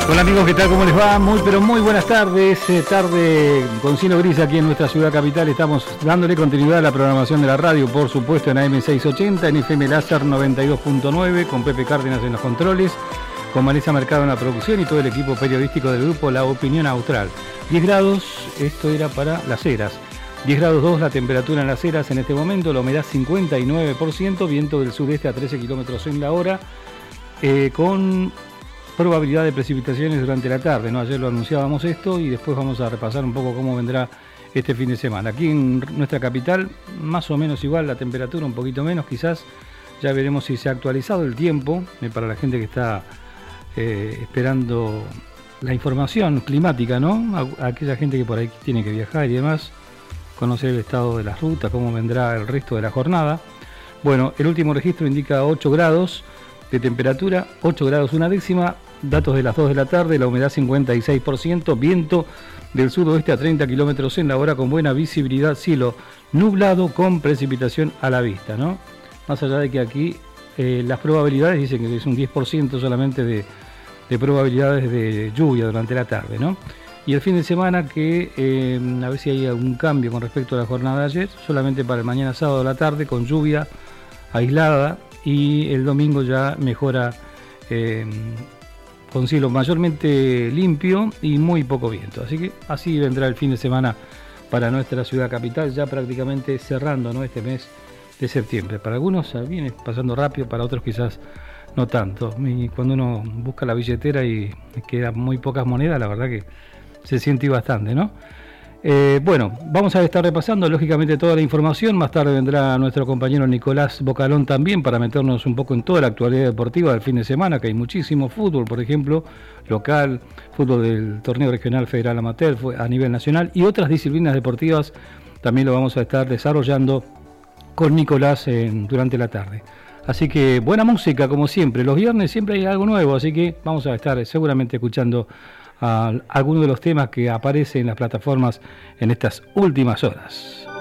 Hola amigos, ¿qué tal? ¿Cómo les va? Muy pero muy buenas tardes. Tarde con cielo gris aquí en nuestra ciudad capital. Estamos dándole continuidad a la programación de la radio, por supuesto en AM 680, en FM Láser 92.9, con Pepe Cárdenas en los controles, con Vanessa Mercado en la producción y todo el equipo periodístico del grupo La Opinión Austral. 10 grados, esto era para Las Heras. 10 grados 2 la temperatura en Las Heras en este momento, la humedad 59%, viento del sudeste a 13 kilómetros en la hora, con probabilidad de precipitaciones durante la tarde, ¿no? Ayer lo anunciábamos esto y después vamos a repasar un poco cómo vendrá este fin de semana. Aquí en nuestra capital, más o menos igual la temperatura, un poquito menos quizás. Ya veremos si se ha actualizado el tiempo para la gente que está esperando la información climática, ¿no? Aquella gente que por ahí tiene que viajar y demás, conocer el estado de las rutas, cómo vendrá el resto de la jornada. Bueno, el último registro indica 8 grados de temperatura, 8 grados una décima, datos de las 2 de la tarde, la humedad 56%, viento del sudoeste a 30 kilómetros en la hora con buena visibilidad, cielo nublado con precipitación a la vista, ¿no? Más allá de que aquí las probabilidades dicen que es un 10% solamente de probabilidades de lluvia durante la tarde, ¿no? Y el fin de semana que a ver si hay algún cambio con respecto a la jornada de ayer, solamente para el mañana sábado a la tarde con lluvia aislada, y el domingo ya mejora con cielo mayormente limpio y muy poco viento. Así que así vendrá el fin de semana para nuestra ciudad capital, ya prácticamente cerrando, ¿no?, este mes de septiembre. Para algunos viene pasando rápido, para otros quizás no tanto. Y cuando uno busca la billetera y quedan muy pocas monedas, la verdad que se siente bastante, ¿no? Bueno, vamos a estar repasando lógicamente toda la información. Más tarde vendrá nuestro compañero Nicolás Bocalón también para meternos un poco en toda la actualidad deportiva del fin de semana, que hay muchísimo fútbol, por ejemplo, local, fútbol del torneo regional federal amateur a nivel nacional y otras disciplinas deportivas. También lo vamos a estar desarrollando con Nicolás durante la tarde. Así que buena música como siempre. Los viernes siempre hay algo nuevo, así que vamos a estar seguramente escuchando a algunos de los temas que aparecen en las plataformas en estas últimas horas.